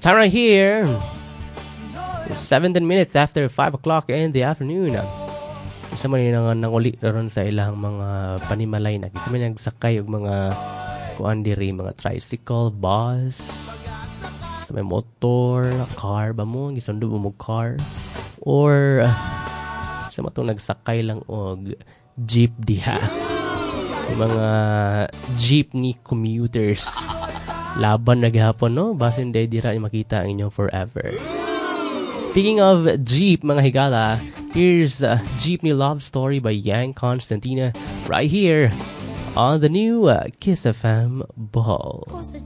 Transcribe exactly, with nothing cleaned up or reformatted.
Time right here, seventeen minutes after five o'clock in the afternoon. Isa man yung nanguli ron sa ilang mga panimalay na. Isa man nagsakay yung mga kuan diri, mga tricycle, bus, sa may motor, car ba mo, gisundo mo mo car, or sa matong nagsakay lang og jeep diha. Yung mga jeepney commuters. Laban na gihapon, no? Basin day dira yung makita ang inyong forever. Speaking of Jeep, mga higala, here's uh, Jeepney Love Story by Yang Constantina right here on the new uh, Kiss F M Ball.